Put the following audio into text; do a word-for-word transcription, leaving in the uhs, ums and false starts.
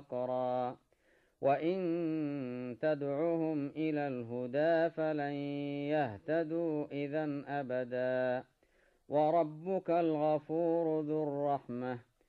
وقرا وإن تدعهم إلى الهدى فلن يهتدوا إذا أبدا وربك الغفور ذو الرحمة